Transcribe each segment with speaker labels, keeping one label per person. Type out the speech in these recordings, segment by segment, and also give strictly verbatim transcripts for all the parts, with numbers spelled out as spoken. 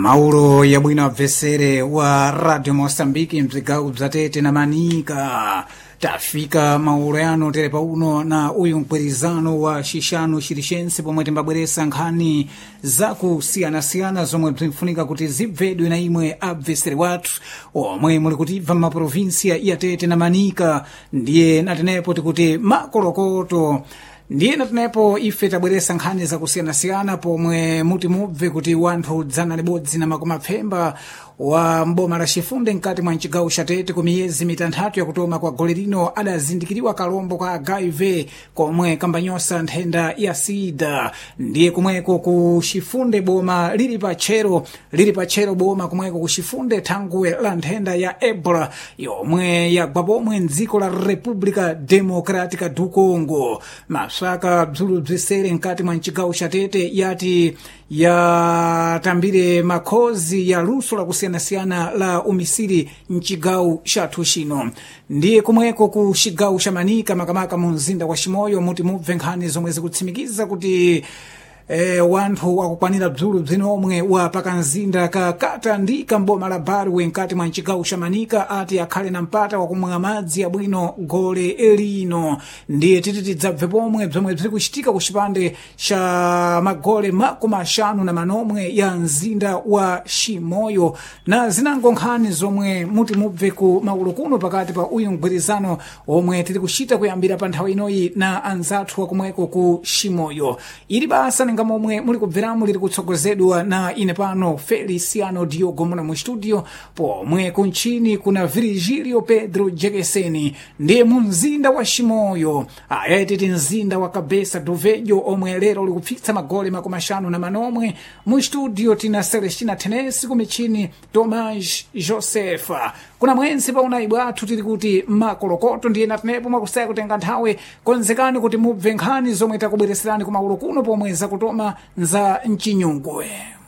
Speaker 1: Mauro yabwino abvesere wa Radio Mosambiki mzigawu bzatete na manika tafika mauro yano tere pauno na uyu mkwerizano wa shishano shirishense pomwe timbabweresa nkhani zakusiyana-siyana zomwe bzimfunika kuti zibvedwe na imwe abvesere wathu omwe muli kutimva m'maprovinsia ya Tete na Manika. Ndiye natenepo tikuti makolokoto ndiye natenepo ife tabweresa nkhani zakusiyana-siyana pomwe muti mubve kuti wanthu dzana libodzi na makumi apfemba wa mboma la Chifunde mkati mwa mchigawo cha Tete ku miyezi mitanthatu yakutoma kwa gole lino adazindikiriwa kalombo ka H I V komwe kambanyosa nthenda ya sida. Ndiye kumweko ku Chifunde boma lili pachero lili pachero boma kumweko ku Chifunde thangwe la nthenda ya Ebola yomwe yagwa pomwe mdziko la República Democrática do Congo. Masaka bzulu bzisere mkati mwa mchigawo cha Tete yati yatambire makhozi ya luso la kusiyana-siyana la umisiri mchigawo chathu chino. Ndiye kumweko ku chigawo cha Manika makamaka mu mzinda wa Chimoyo muti mubve nkhani zomwe zikutsimikiza kuti E, wanthu wakukwanira bzulu bzinomwe wa pakanzinda ka Katandika mboma la Barwe mkati mwa mchigawo cha Manika ati akhale na mpata wakumwa madzi abwino gole elino. Ndiye titi tidzabve pomwe bzomwe bziri kuchitika ku chipande cha magole makumi ashanu na manomwe ya mzinda wa Chimoyo na zinango nkhani zomwe muti mubve ku maulu kuno pakati pa uyu mgwirizano omwe tiri kuchita kuyambira pa nthawi inoyi na anzathu wakumweko ku Chimoyo. Ili basa nga momwe muli kubveramu liri kutsogozedwa na ine pano Feliciano Diogo muna mu studio pomwe kunchini kuna Virgilio Pedro Jekeseni. Ndiye mu mzinda wa Chimoyo ayatiti mzinda wa Cabeça do Velho omwe lero likupfitsa magole makumi ashanu na manomwe. Mu studio tina Celestina Tenesi kumichini Tomás Josefa kuna mwenzi pa unaibu athu tiri kuti makolokoto. Ndiye natenepo mwakusaya kutenga nthawe konzekani kuti mubve nkhani zomwe takubwereserani kumaulu kuno pomwe zakutoma nza mchinyungwe.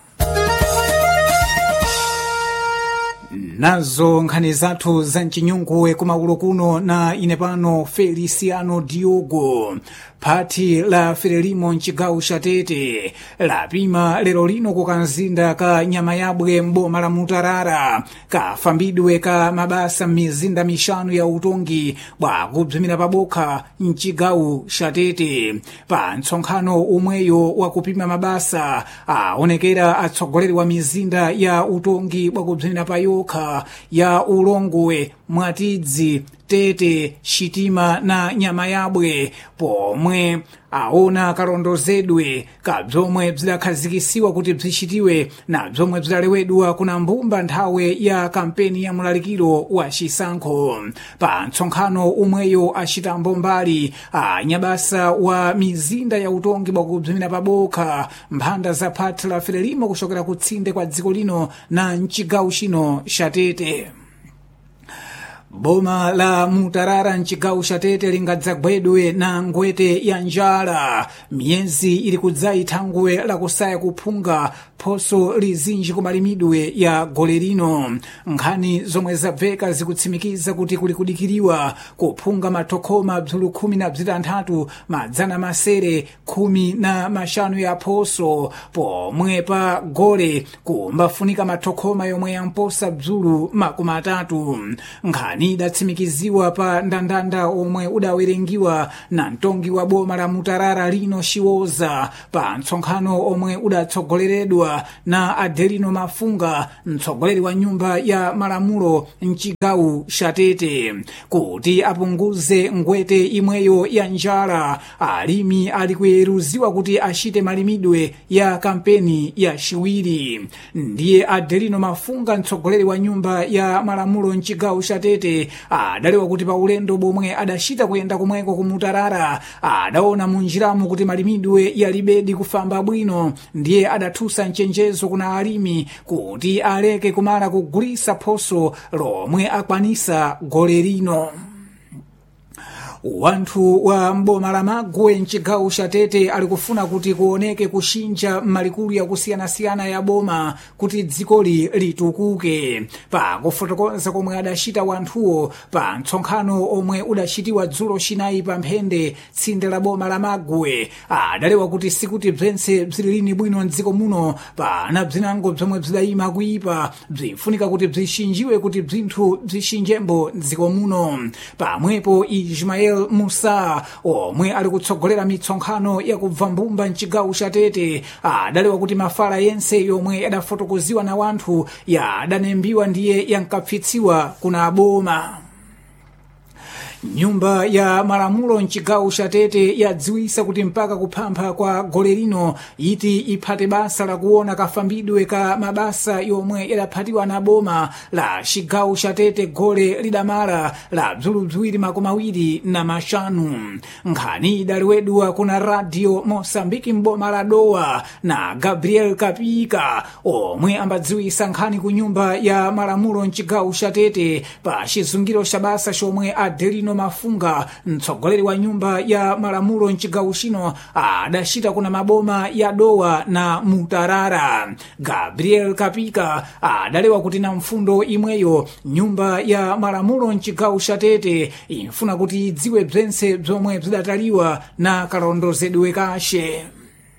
Speaker 1: Nazo nkhani zathu za mchinyungwe kumaulu kuno na ine pano Feliciano Diogo. Phati la Frelimo mchigawo cha Tete lapima lero lino kukanzinda ka Nyamayabwe mboma la Mutarara kafambidwe ka mabasa mizinda mishanu ya utongi bwa kubzimira pabokha mchigawo cha Tete. Pa msonkhano umweyo wa kupima mabasa aonekera atsogoleri wa mizinda ya utongi bwa kubzimira payokha ya Ulongwe, Mwatidzi, Tete, Shitima na Nyamayabwe pomwe aona kalondozedwe kabzomwe bzidakhazikisiwa kuti bzichitiwe na bzomwe bzidalewedwa kuna mbumba nthawe ya kampeni ya mulalikiro wa chisankho. Pa msonkhano umweyo achitambo mbali anyabasa wa mizinda ya utongi bwa kubzimira pabokha mphanda za phati la Frelimo kuchokera kutsinde kwa dziko lino na mchigawo chino cha Tete. Boma la Mutarara mchigawo cha Tete lingadzagwedwe na ngwete ya njala miyezi ili kudzai thangwe la kusaya kuphunga phoso lizinji kumalimidwe ya gole lino. Nkhani zomwe zabveka zikutsimikiza kuti kuli kudikiriwa kuphunga matokoma bzulu khumi na bzitanthatu madzana masere khumi na mashanu ya phoso pomwe pa gole kumbafunika matokoma yomwe yamposa bzulu makumi atatu. Nkhani idatsimikiziwa pa ndandanda omwe udawerengiwa na mtongi wa boma la Mutarara lino Chiwoza pa msonkhano omwe udatsogoleredwa na Adelino Mafunga mtsogoleri wa nyumba ya malamulo mchigawo cha Tete kuti apunguze ngwete imweyo ya njala. Alimi alikuyeruziwa kuti achite malimidwe ya kampeni ya chiwiri. Ndiye Adelino Mafunga mtsogoleri wa nyumba ya malamulo mchigawo cha Tete adalewa kuti pa ulendo bomwe adachita kuyenda kumweko ku Mutarara adaona munjiramu kuti malimidwe yalibedi kufamba bwino. Ndiye adathusa nchenjezo kuna alimi kuti aleke kumala kugulisa phoso lomwe akwanisa gole lino. wanthu wa mboma la Magwe mchigawo cha Tete ali kufuna kuti kuoneke kushinja malikulu yakusiyanasiyana ya boma kuti dzikoli litukuke. Pa kufotokoza komwe adachita wanthuwo pa msonkhano omwe udachitiwa dzulo chinayi pa mphende tsinde la boma la Magwe, adalewa kuti sikuti bzense bzililini bwino mdziko muno pana bzinango bzomwe bzidayima kuipa bzifunika kuti bzishinjiwe kuti bzinthu bzishinjembo mdziko muno. Pamwepo Ismael Musa omwe ali kutsogolera mitsonkhano yakubva mbumba mchigawo cha Tete adalewa kuti mafala yense yomwe adafotokoziwa na wanthu ya adanembiwa ndiye yankapfitsiwa kuna boma. Nyumba ya malamulo mchigawo cha Tete yadziwisa kuti mpaka kuphampha kwa gole lino iti iphate basa la kuona kafambidwe ka mabasa yomwe yadaphatiwa na boma la chigawo cha Tete gole lidamala la bzulu bziwiri makumi awiri na maxanu. Nkhani idaliwedwa kuna Radio Mosambiki mboma la Dowa na Gabriel Kapika omwe ambadziwisa nkhani ku nyumba ya malamulo mchigawo cha Tete pa chizungiro cha basa chomwe Adelino Mafunga mtsogoleri wa nyumba ya malamulo mchigawo chino adachita kuna maboma ya Dowa na Mutarara. Gabriel Kapika adalewa kuti na mfundo imweyo nyumba ya malamulo mchigawo cha Tete infuna kuti idziwe bzense bzomwe bzidataliwa na kalondozedwe kashe.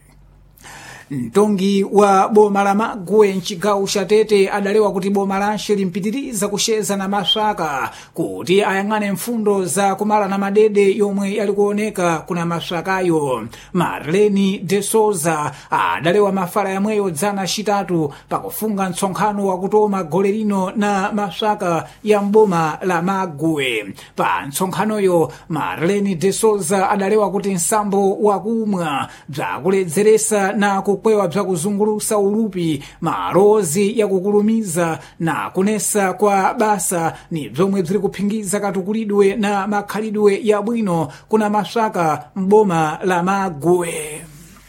Speaker 1: Mtongi wa boma la Magwe mchigawo cha Tete adalewa kuti boma lanshe limpitiriza kusheza na maswaka kuti ayang'ane mfundo za kumala na madede yomwe yalikuoneka kuna maswakayo. Marleni de Souza adalewa mafala yamweyo dzana chitatu pakufunga msonkhano wa kutoma gole lino na maswaka ya mboma la Magwe. Pa msonkhanoyo Marleni de Souza adalewa kuti nsambo wa kumwa bzakuledzeresa na kukwewa bza kuzungulusa ulupi marozi ya kukulumiza na kunesa kwa basa ni bzomwe bziri kuphingiza katukulidwe na makhalidwe ya bwino kuna maswaka mboma la Magwe.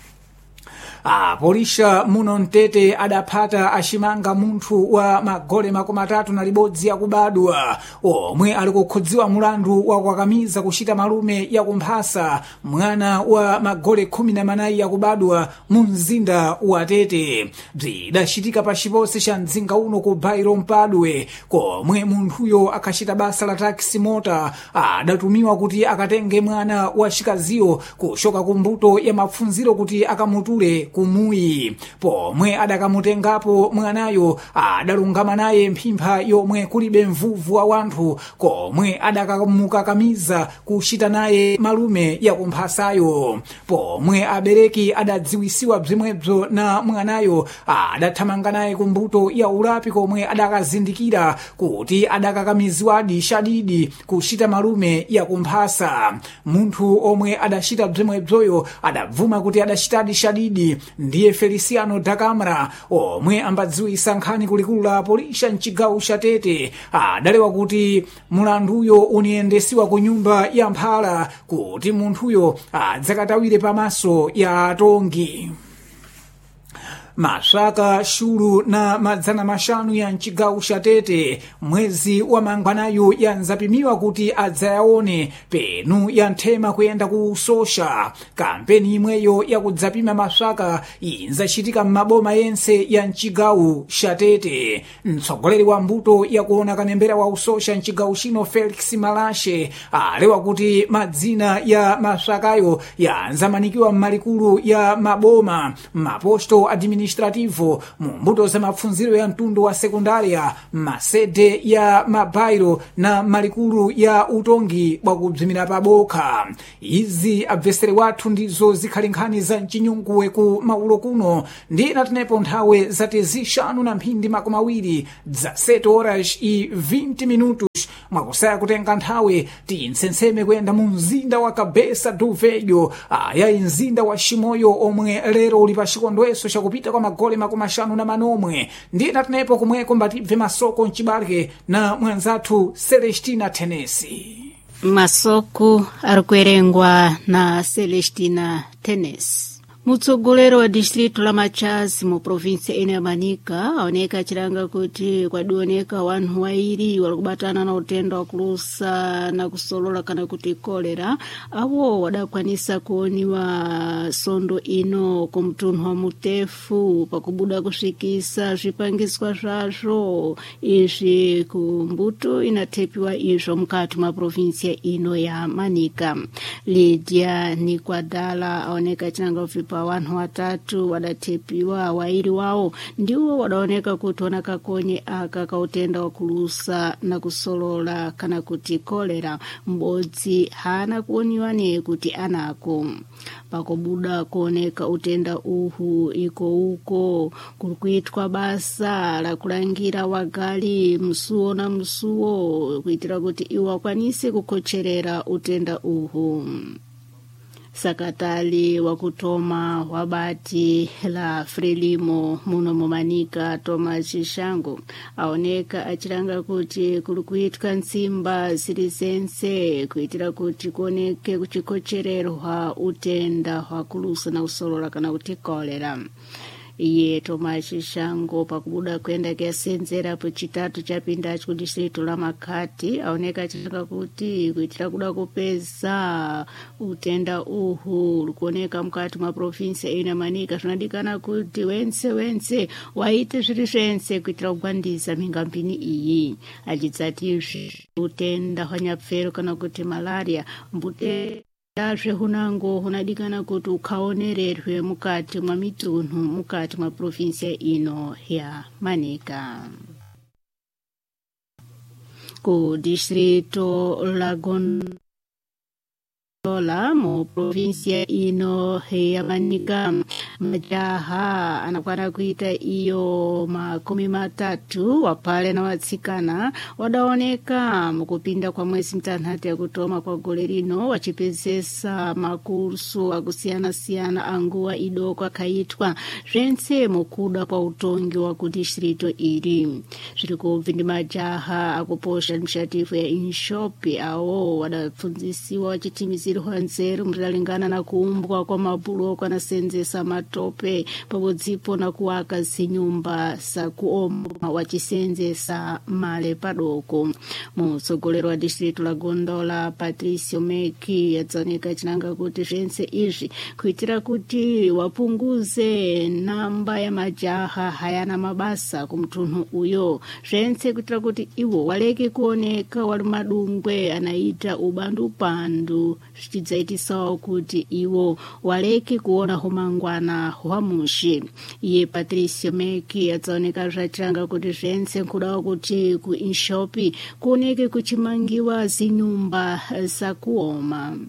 Speaker 1: Apolisha muno Mtete adaphata ashimanga munthu wa magole makumi atatu na libodzi yakubadwa omwe ali kukhudziwa mulandu wa kwakamiza kuchita malume yakumphasa mwana wa magole khumi na manayi yakubadwa mu mzinda wa Tete. Bzidachitika pa chiposi cha mdzinga uno ku Bairo Mpadwe komwe munthuyo akachita basa la taxi mota adatumiwa kuti akatenge mwana wa chikaziyo kushoka kumbuto ya mapfunziro kuti akamutule kumuyi. Pomwe adakamutengapo mwanayo adalungama naye mphimpha yomwe kulibe mvuvu wa wanthu komwe adakamukakamiza kuchita naye malume yakumphasayo. Pomwe abereki adadziwisiwa bzimwebzo na mwanayo adathamanga naye kumbuto ya ulapi komwe adakazindikira kuti adakakamiziwadi shadidi kuchita malume yakumphasa. Munthu omwe adachita bzimwebzoyo adabvuma kuti adachitadi shadidi ndiye Feliciano da Camara omwe ambadziwisa nkhani kulikulu la polisha mchigawo cha Tete adalewa kuti mulanduyo uniyendesiwa ku nyumba ya mphala kuti munthuyo adzakatawire pamaso ya atongi. Maswaka shuru na madzana mashanu ya mchigawo cha Tete mwezi wa mangwanayo yanzapimiwa kuti adzayaone penu ya nthema kuyenda ku Usosha. Kampeni imweyo yakudzapima maswaka inzachitika m'maboma yense ya mchigawo cha Tete. Mtsogoleri wa mbuto yakuona kanembera wa Usosha mchigawo chino Felix Malashe alewa kuti madzina ya maswakayo yanzamanikiwa m'malikulu ya maboma maposto administrativo mumbuto za mapfunziro ya mtundu wa sekundaria masede ya mabairo na malikulu ya utongi bwakubzimira paboka. Izi abvesere wathu ndizo zikhali nkhani za mchinyunguwe ku maulo kuno ndi natinepo nthawe zati zixanu na mphindi makumi awiri za sete horas e vinte minutos mwakusaya kutenga nthawe tintsenseme kuyenda mu mzinda wa Cabeça do Velho ayayi mzinda wa Chimoyo omwe lero uli pa chikondweso chakupita kwa magole makumi ashanu na manomwe ndi natinepo kumweko mbatibve masoko mchibalike na mwanzathu Celestina Tenesi.
Speaker 2: Masoko arikuerengwa na Celestina Tenesi. Mutsogolero wa distrito la Machasi mu provinsia ine ya Manika aoneka chilanga kuti kwadioneka wanhu wairi walikubatana na utenda wa kulusa na kusolola kana kuti kolera. Awo wadakwanisa kuoniwa sondo ino kumtunhu wa Mutefu pakubuda kushikisa zvipangiswa zvazvo izvi kumbuto inatepiwa izvo mukati mwa provinsia ino ya Manika. Lydia Nikwadala aoneka chilanga ufipa wanhu watatu wadatepiwa, wairi wao ndiwo wadaoneka kutona kakonye aka kautenda wa kulusa na kusolola kana kuti kolera. Mbodzi hana kuoniwa ne kuti anako. Pakubuda kuoneka utenda uhu iko uko kulikuitwa basa la kulangira wagali msuo na msuo kuitira kuti iwakwanise kukocherera utenda uhu. Sakatali wakutoma wabati la Frelimo muno mumanika Thomas Shishango aoneka achiranga kuti kulikuitwa nsimba sirisense kuitira kuti kuoneke kuchikochererwa utenda wa kulusa na usolola kana kuti kolera. Iye Thomas Shishango pakubuda kwenda kiasenzera po chitatu chapinda ku distrito la Makati aoneka chitaka kuti kuitira kuda kupeza utenda uhu lukuoneka mkati mwa provinsia ina Manika tunadikana kuti wense wense waite zviri zvense kuitira kugwandiza mingampini iyi achidzati utenda hwanyapfero kana kuti malaria mbute yazve hunango hunadikana kuti ukaonererwe mukati mwa mitunhu mukati mwa provinsia ino ya Manika. Ku distrito la Gondola mu provinsia ino ya Manika majaha anakwana kuita iyo makumi matatu wapale na watsikana wadaoneka mukupinda kwa mwezi mtanhati ya kutoma kwa golerino wachipezesa makursu akusiyana siyana anguwa idoko akaitwa zvense mukuda kwa utongi wa kudistrito iri. Zvirikubvi ndi majaha akuposha initiative ya inshopi awo wadapfunzisiwa wachitimizirwa nzeru mtalingana na kuumbwa kwa mabuloko anasenzesa matope pabodzipo na kuwaka zinyumba sa kuomba wachisenzesa male padoko. Mutsogolero wa distrito la Gondola Patricio Meki yadzaoneka chinanga kuti zvense izvi kuitira kuti wapunguze namba ya majaha hayana mabasa kumtunhu uyo. Zvense kuitira kuti iwo waleke kuoneka wali madungwe anaita ubandu pandu zvichidzaitisawo kuti iwo waleke kuona humangwana hwamushi. Iye Patricio Meki yadzaoneka zvachiranga kuti zvense kudawo kuti ku inshopi kuoneke kuchimangiwa zinyumba sakuoma.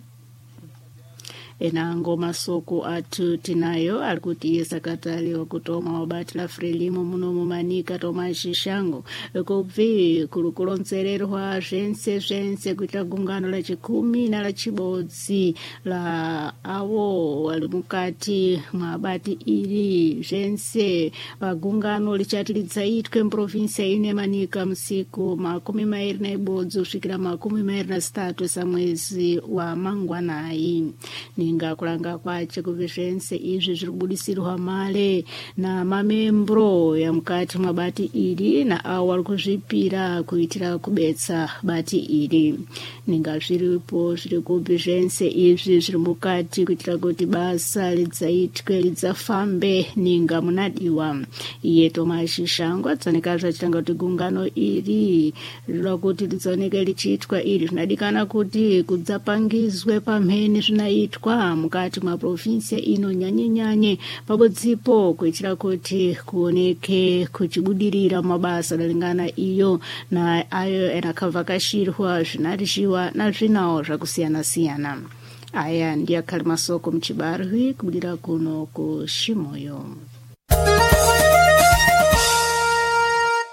Speaker 2: Enango masoko atu tinayo alikuti yesakatali wakutoma wabati la Frelimo muno mumanika Thomas Shishango kubvi kulukulonzererwa zvense zvense kuita gungano la chikumi na la chibodzi la awo wali mukati mwabati iri zvense pagungano lichati lidzaitwe mprovinsia ine Manika msiku makumi mairi na ibodzi kusvikira makumi mairi na zitatu samwezi wa Mangwanai. Ninga kulanga kwache kuvizvense izvi zvirikubudisirwa male na mamembro ya mukati mabati iri na awo walikuzvipira kuitira kubetsa bati iri. Ninga zviripo zvirikubizvense izvi zviri mukati kuitira kuti basa lidzaitwe lidzafambe ninga munadiwa. Iye Thomas Shishango adzaoneka zvachitanga kuti gungano iri rinoda kuti lidzaoneke lichiitwa iri zvinadikana kuti kudzapangizwe pamhene zvinaitwa mukati mwa provinsia ino nyanye nyanye pabodzipo kuitira kuti kuoneke kuchibudirira mabasa dalingana iyo na ayo enakavhakashirwa zvinarishiwa na zvinawo zvakusiyana siyana. Aya ndiye akhali masoko mchibarwi kubudira kuno ku Shimoyo.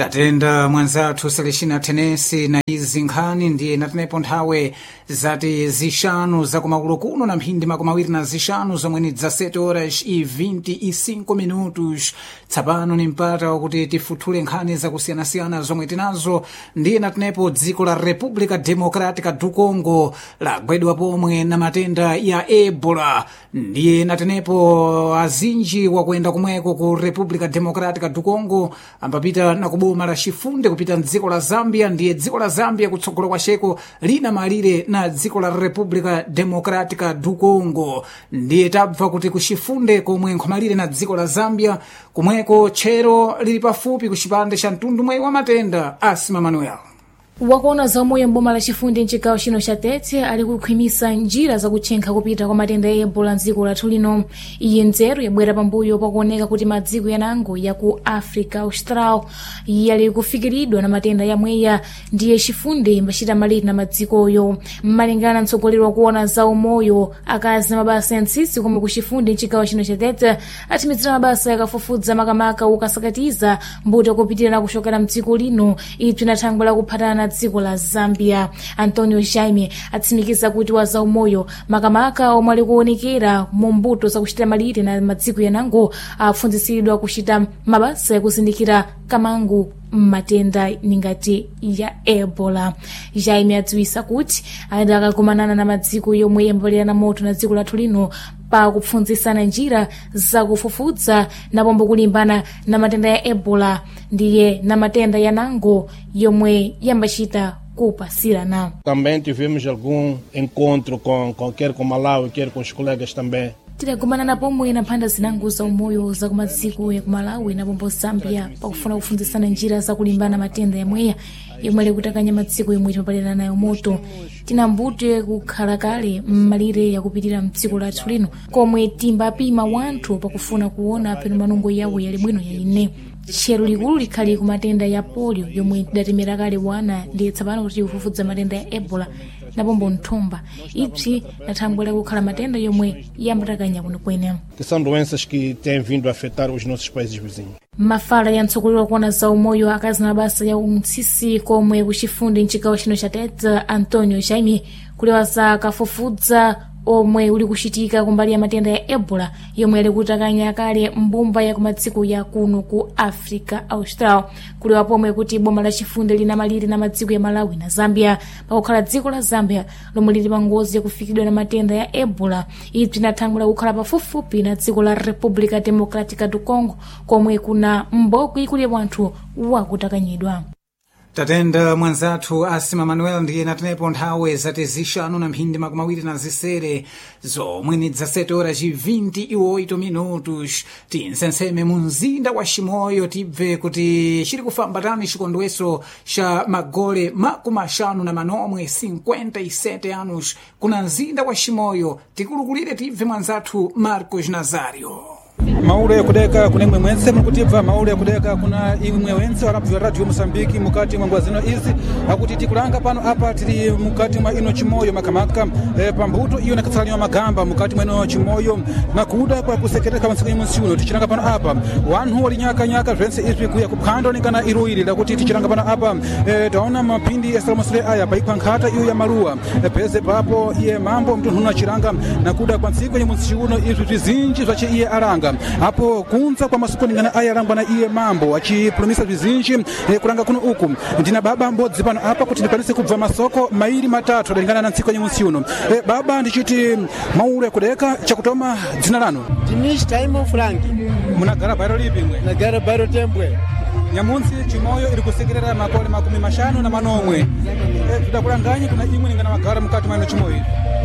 Speaker 1: tatenda mwanzathu Celestina Tenesi na izi nkhani ndiye natenepo nthawe zati zixanu zakumakulu kuno na mphindi makumi awiri na zixanu zomwe ni dezessete horas e vinte e cinco minutos. Tsapano ni mpata wakuti tifuthule nkhani zakusiyanasiyana zomwe tinazo. Ndiye natenepo dziko la República Democrática do Congo lagwedwa pomwe na matenda ya Ebola. Ndiye natenepo azinji wakuyenda kumweko ku República Democrática do Congo ambapita na boma la Chifunde kupita dziko la Zambia. Ndiye dziko la Zambia kutsogolo kwa sheko lina malire na dziko la República Democrática do Congo. Ndiye tabva kuti ku Chifunde komwe nkhomalire na dziko la Zambia kumweko tchero lili pafupi ku chipande cha mtundu mweyi wa matenda. Asima Manuel
Speaker 3: wakuona zamoyo mboma la Chifunde mchigawo chino cha Tete ali kukhwimisa njira zakutchenkha kupita kwa matenda ya Ebola mdziko lathu lino. Iye nzeru yabwera pambuyo pakuoneka kuti madziko yanango ya ku Africa Austral yali kufikiridwa na matenda yamweya. Ndiye Chifunde imbachita malire na madzikoyo. Mmalingana na mtsogoleri wakuona zaumoyo akazi mabasa ya ntsisi komwe ku Chifunde mchigawo chino cha Tete atimizira mabasa yakafufudza makamaka ukasakatiza mbuto kupitira na kuchokera mdziko lino ipsi na thangwe la kuphatana dziko la Zambia. Antonio Jaime atsimikiza kuti wazaumoyo makamaka omwe ali kuonekera mu mbuto zakuchita malire na madziko yanango afunzisidwa kuchita mabasa yakuzindikira kamangu matenda ningati ya Ebola. Jaime adziwisa kuti aenda akakumanana na madziko yomwe yambalira na moto na dziko lathu lino pa kupfunzisana njira zakufufudza na pombo kulimbana na matenda ya Ebola ndiye na matenda yanango yomwe yambachita kupasirana.
Speaker 4: Também tivemos algum encontro com, com quer com Malawi, quer com os colegas também.
Speaker 3: Tidagumana na pomwe na phanda zinango za umoyo za kumadziko ya Malawi na pombo Zambia pakufuna kufunzisana njira za kulimbana matenda yamweya yomwe ali kutakanya madziko yomwe timapalirana nayo moto. Tina mbute kukhala kale mmalire yakupitira mdziko lathu lino komwe timbapima wanthu pakufuna kuona peno manungo yawo yali bwino yaine. Tchero likulu likhali ku matenda ya polio yomwe tidatemera kale wana ndiye tsapano kuti kufufudza matenda ya Ebola na pombo nthumba ipsi na thangwe la kukhala matenda yomwe yambatakanya kuno kwene.
Speaker 4: Que são doenças que têm vindo a afetar os nossos países vizinhos.
Speaker 3: Mafala ya mtsogoleri wakuona za umoyo akazi na basa ya umtsisi komwe ku Chifunde mchigawo chino cha Tete Antonio Jaime kulewaza kafufudza omwe uli kuchitika kumbali ya matenda ya Ebola yomwe ali kutakanya kale mbumba ya kumadziko ya kuno ku Africa Austral. Kulewa pomwe kuti boma la Chifunde lina malire na madziko ya Malawi na Zambia pakukhala dziko la Zambia lomwe lili pangozi yakufikidwa na matenda ya Ebola ipsi na thangwe la kukhala pafupifupi na dziko la República Democrática do Congo komwe kuna mbokwi kuli wanthu wakutakanyidwa.
Speaker 1: Tatenda mwanzathu Asima Manuel ndiye natenepo nthawe zati zixanu na mphindi makumi awiri na zisere zomwe ni dezessete horas e vinte e oito minutos. Tinsenseme mu mzinda wa Chimoyo tibve kuti chiri kufamba tani chikondweso cha magole makumi axanu na manomwe cinquenta e sete anos kuna mzinda wa Chimoyo. Tikulukulire tibve mwanzathu Marcos Nazario.
Speaker 5: Maule ya kudeka kuna imwe mwense mkutiva maule ya kudeka kuna imwe wense warabu radio Mosambiki mukati mwa ngwazino izi akuti tikulanga pano hapa tili mukati mwa ino Chimoyo makamaka e, pambuto iyo nakatsalanywa magamba mukati mwa ino Chimoyo nakuda kwa kusekereka mansika msuno tichiranga pano hapa wanhu wali nyaka nyaka vense izi kuya kupando nikana iruili lakuti tichiranga pano hapa e, taona mapindi ya salamusule aya paipa nkata iyo ya marua e, peze papo iye mambo mtu huna chiranga nakuda kwa nsiko ya msuno izi tizinji zwache iye aranga hapo kunza kwa masukoni ngana aya rangwa na iye mambo achipulumisa vizinji e, kuranga kuno uku ndina baba mbodzi pano hapa kuti ndipanise kubva masoko maili matatu dalingana na ntsiko nyemusi uno e, baba ndichiti maule kudeka chakutoma dzina lanu
Speaker 6: Dimish Taimo Franki
Speaker 5: munagara baro lipi mwe
Speaker 6: nagara baro tembwe
Speaker 5: Nyamunsi Chimoyo ili kusekerera makole makumi mashanu na manomwe e, tudakulanganyi kuna imwe ningana magara mukati mwa ino Chimoyo.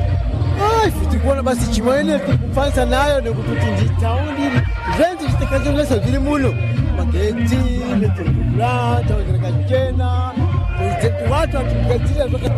Speaker 6: Ai, futikuona basi Chimoyo ile kufansa nayo ni kututi taundi venti zitakazolesa vile muno mageti metrokula tawazirika jena watu watukazira zoka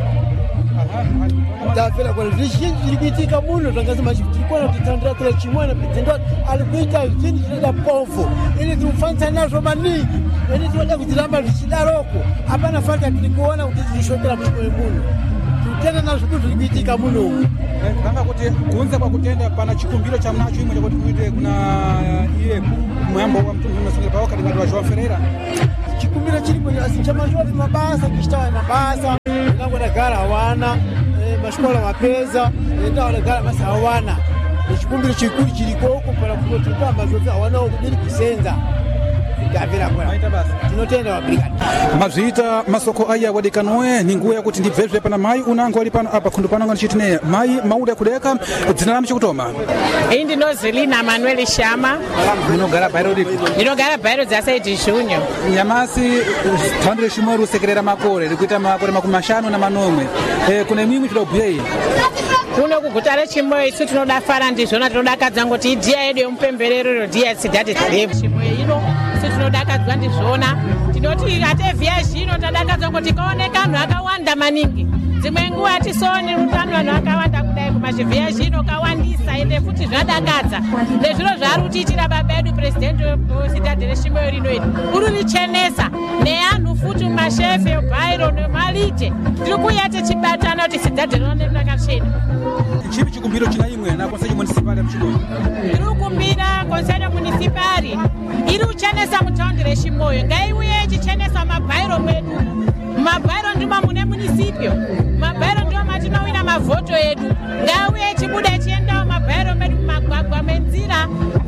Speaker 6: tafela kwa rishinji zilikitika muno tangasema tulikuwa tutandra kula Chimoyo na pitendo alikuita chini cha pofu ili tufansa nazo mani ili tuweza kujilamba vishidaroko hapa nafaka tulikuona ukizishotela Chimoyo muno tena na shukuru tulibitika muno
Speaker 5: kama kuti kuanza kwa kutenda pana chikumbiro cha mnacho imwe kuti kuite kuna iye mambo wa mtu mmoja sanga pawaka ndikati wa Joao Ferreira
Speaker 6: chikumbiro chikumbiro chilipo chamachovi mabasa kishtawa mabasa nango dagara hawana mashikola mapeza ndawo dagara masa hawana chikumbiro chikulu chilikoko para kutotuka mazovi hawana okudiri kisenza gavira kwa tinotenda wa brigade
Speaker 5: mazita masoko aya wadikanoe ni nguo ya kuti ndibvezwe pana mai unango ali pano apa khundu pano ngani chitine mai mauda kudeka dzina lami chikutoma
Speaker 7: indi nozelina Manuel Shama
Speaker 5: munogara bairo liko
Speaker 7: ndinogara bairo dzasaiti Junior
Speaker 5: nyamasi thandire shimoru sekerera makore likuita makore makumi mashanu na manomwe eh kuna mimwe chidobhei
Speaker 7: kuno kugutare chimoyo isu tinodafara ndizvona tinodakadza ngoti idhiya yedu yomupemberero rodhiya sidhati dzalevu chimoyo ino isu tinodakadzwa ndizvona tinoti atevhiya zvino tadakadzwa ngoti kaoneka anhu akawanda maningi dzimwe nguva atisooni utano vanhu akawanda kudai kumazvivhiya zvino kawandisa ende futi zvadakadza nezviro zvaari kutiitira baba edu purezidendi wesidhadhi reshimoyo rino iri uri richenesa neanhu futi mumashefe bhairo nemalite tiri kuuya tichibatana kuti sidhadhi rinonedu rakachena
Speaker 5: chipi chikumbiro china imwe na konsejo municipali mchimoyo
Speaker 7: iri kukumbira konsejo municipali iri kuchenesa mutaundi reshimoyo ngaiuye ichenesa mabhairo mwedu mabhairo ndima mune munisipyo mabhairo ndio matinowina mavhoto edu ngauye chibuda chiendawo mabhairo medu mumagwagwa menzira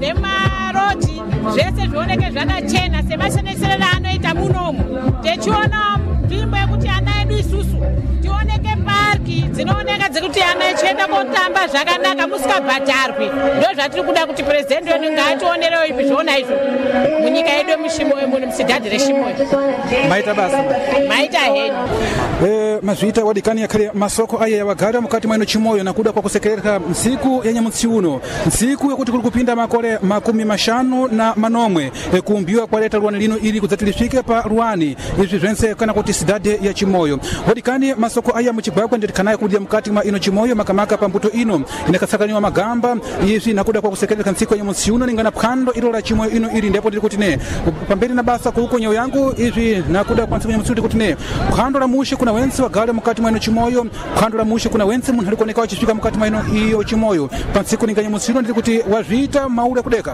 Speaker 7: nemaroti zvese zvioneke zvakachena semacheneserero anoita munomu techiona nzvimbo yekuti ana edu isusu tioneke parki dzinooneka dzekuti ana echienda kotamba zvakanaka musikabhadharwi ndo zvatiri kuda kuti purezidendi wedu ngaationerewo ipi zvoona izvo munyika yedu yemushimoyo muno musidhadhi reshimoyo
Speaker 5: maita basa
Speaker 7: maita henyu
Speaker 5: eh mazvita wadikani yakhale masoko aya yawagara mukati mwino chimoyo nakuda kwa kusekerera msiku yanyamutsi uno msiku yakuti kuli kupinda makore makumi mashanu na manomwe e, kuumbiwa kwa leta Ruwani lino ili kudzatilifike pa Ruwani izvi zvense kana kuti sidhadhi ya chimoyo wadikani masoko aya muchigwagwa nditikanaye kudya mukati mwa ino chimoyo makamaka pa mbuto ino inakasakaniwa magamba izvi nakuda kwa kusekerera msiku yanyamutsi uno ningana phwando ilo la chimoyo ino ili ndipo ndiri kuti ne pamberi na basa kuuko nyawo yangu izvi nakuda kwa msiku yanyamutsi kuti ne phwando la mushi kuna wense wagale mukati mwa ino chimoyo phwando la mushi kuna wense munhu alikuoneka wachifika mukati mwa ino iyo chimoyo pa msiku ninganyamutsi uno ndiri kuti wazvita maule kudeka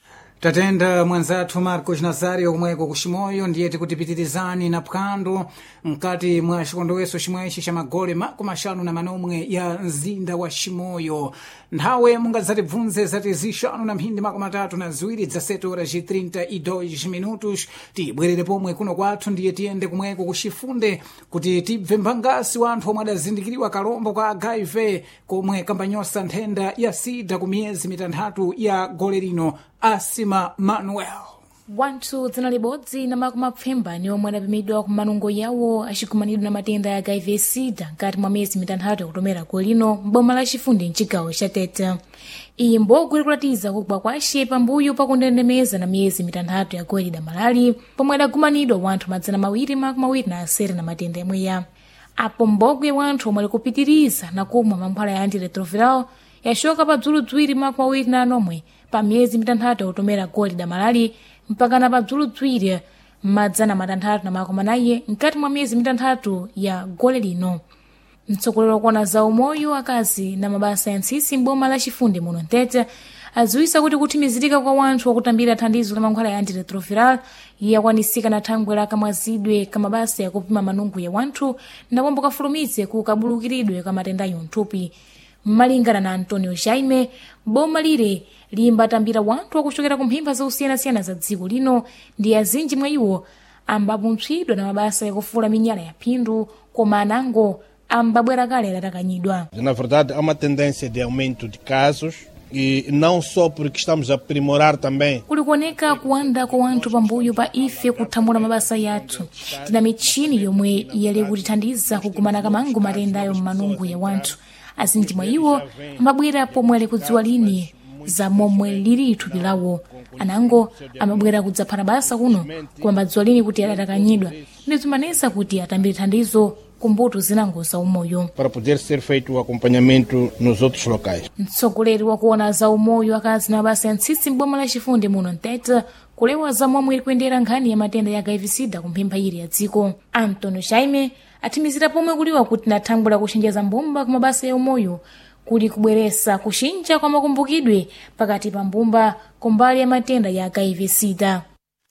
Speaker 1: tatenda mwanzathu Marcos Nazario kumweko kushimoyo ndiye tikutipitirizani na phwando mkati mwa chikondoweso chimwechi cha magole makumi mashanu na manomwe ya mzinda wa Shimoyo nthawe mungadzatibvunze zati zixanu na mphindi makumi matatu na ziwiri dza sete horas e trinta e dois minutos tibwerere pomwe kuno kwathu ndiye tiyende kumweko kuchifunde kuti tibve mphangasi wa anthu omwe adazindikiriwa kalombo ka H I V komwe kambanyosa nthenda ya sida ku miyezi mitanthatu ya gole lino Asima Manuel
Speaker 3: wanthu dzina libodzi na makumi apfemba ni omwe adapimidwa ku manungo yawo achikumanidwa na matenda ya H I V sida nkati mwa miyezi mitanthatu yakutomera gole lino m'boma la chifundi mchigawo cha Tete iyi mbogo ilikulatiza kugwa kwace pambuyo pakundendemeza na miyezi mitanthatu ya gole damalali pomwe adagumanidwa wanthu madzana mawiri makumi awiri na asere na matenda yamweya apo mbogwe wanthu omwe alikupitiriza na kumwa mankhwala ya antiretroviral yashoka pa dzulu dziwiri makumi awiri na anomwe pa miyezi mitanthatu yakutomera gole damalali mpaka na pa dzulu dziwiri madzana matanthatu na makumi anayi nkati mwa miyezi mitanthatu ya gole lino mtsogoleri kuona za umoyo akazi na mabasa ya ntsisi m'boma la chifundi muno Tete aziwisa kuti kuthimizirika kwa wanthu wakutambira thandizo la mankhwala ya antiretroviral yakwanisika na thangwe la kamwazidwe kamabasa yakupima manungo ya wanthu na pombo kafulumize ku kabulukiridwe ka matenda yonthupi malingana na Antonio Jaime boma lire limbatambira wanthu wakuchokera ku mphimba zosiyanasiyana za dziko lino ndi azinji mwa iwo ambapumphidwa na mabasa yakufula minyala ya phindu koma anango ambabwera kale latakanyidwa.
Speaker 4: Na verdade há uma tendência de aumento de casos e não só porque estamos a aprimorar também.
Speaker 3: Kulikuoneka kuwanda kwa wanthu pambuyo pa ife kuthamula mabasa yathu tina michini yomwe yali kutithandiza kugumana kamangu matenda ayo m'manungo ya wanthu azinji mwa iwo amabwera pomwe ali kudziwa lini za momwe lili thupi lawo anango amabwera kudzaphana basa kuno koma madziwa lini kuti adatakanyidwa ndi zimanesa kuti atambire thandizo kumbuto zinango za umoyo
Speaker 4: para poder ser feito o acompanhamento nos outros locais.
Speaker 3: Mtsogoleri wakuona za umoyo akazi na mabasa ya ntsisi m'boma la chifundi muno Tete kulewa za momwe ikuyendera nkhani ya matenda ya H I V sida kumphimba iri ya dziko. Antonio Jaime athimizira pomwe kuliwa kuti na thangwe la kuchenjeza mbumba ku mabasa ya umoyo kuli kubweresa kushinja kwa makumbukidwe pakati pa mbumba kumbali ya matenda ya H I V sida.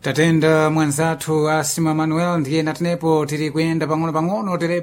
Speaker 1: tatenda mwanzathu asima Manuel ndiye natenepo tiri kuyenda pang'ono pang'ono terepa